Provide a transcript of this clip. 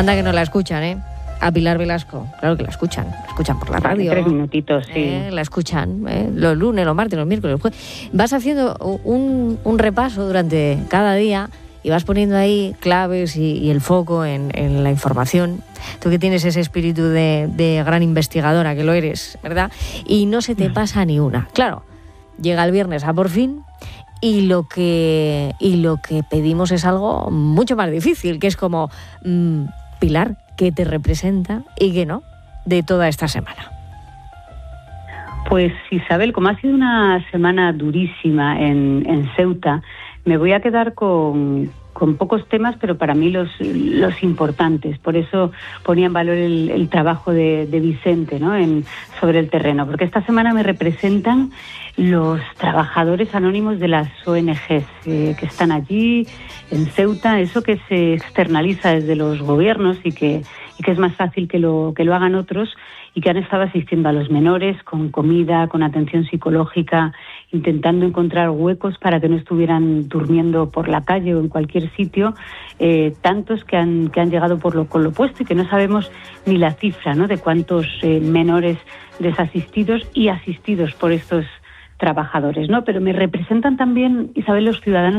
Anda que no la escuchan, ¿eh? A Pilar Velasco, claro que la escuchan por la radio. 3 minutitos, sí. La escuchan, los lunes, los martes, los miércoles, los jueves. Vas haciendo un repaso durante cada día y vas poniendo ahí claves y el foco en la información. Tú que tienes ese espíritu de gran investigadora, que lo eres, ¿verdad? Y no se te pasa ni una. Claro, llega el viernes a por fin y lo que pedimos es algo mucho más difícil, que es como, Pilar, ¿qué te representa y qué no de toda esta semana? Pues Isabel, como ha sido una semana durísima en Ceuta, me voy a quedar con pocos temas, pero para mí los importantes. Por eso ponía en valor el trabajo de Vicente, ¿no? Sobre el terreno, porque esta semana me representan los trabajadores anónimos de las ONGs que están allí en Ceuta, eso que se externaliza desde los gobiernos y que es más fácil que lo hagan otros, y que han estado asistiendo a los menores con comida, con atención psicológica, intentando encontrar huecos para que no estuvieran durmiendo por la calle o en cualquier sitio, tantos que han llegado con lo puesto, y que no sabemos ni la cifra, ¿no?, de cuántos menores desasistidos y asistidos por estos trabajadores, ¿no? Pero me representan también, Isabel, los ciudadanos